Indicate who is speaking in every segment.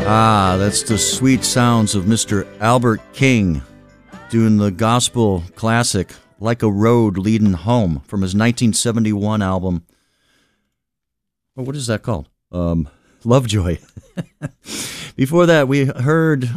Speaker 1: Ah, that's the sweet sounds of Mr. Albert King doing the gospel classic, Like a Road Leading Home, from his 1971 album. Well, what is that called? Lovejoy. Before that, we heard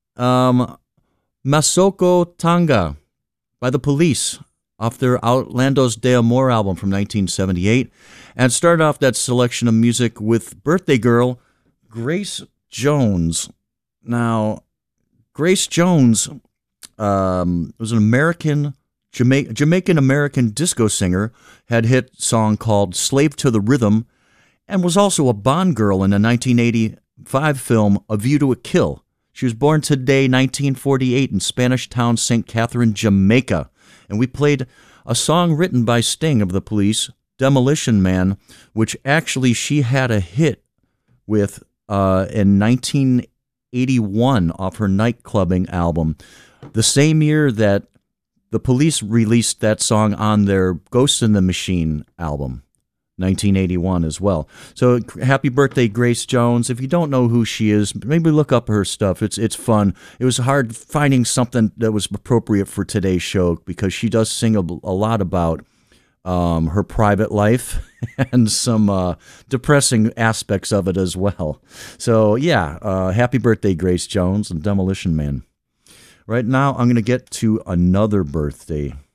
Speaker 1: Masoko Tanga by The Police off their Outlandos de Amor album from 1978, and started off that selection of music with birthday girl Grace Jones. Now, Grace Jones was an Jamaican-American disco singer, had a hit song called Slave to the Rhythm, and was also a Bond girl in the 1985 film A View to a Kill. She was born today, 1948, in Spanish Town, St. Catherine, Jamaica. And we played a song written by Sting of The Police, Demolition Man, which actually she had a hit with in 1981 off her nightclubbing album. The same year that The Police released that song on their Ghost in the Machine album, 1981 as well. So happy birthday, Grace Jones. If you don't know who she is, maybe look up her stuff. It's fun. It was hard finding something that was appropriate for today's show because she does sing a lot about her private life and some depressing aspects of it as well. So yeah, happy birthday, Grace Jones and Demolition Man. Right now, I'm going to get to another birthday.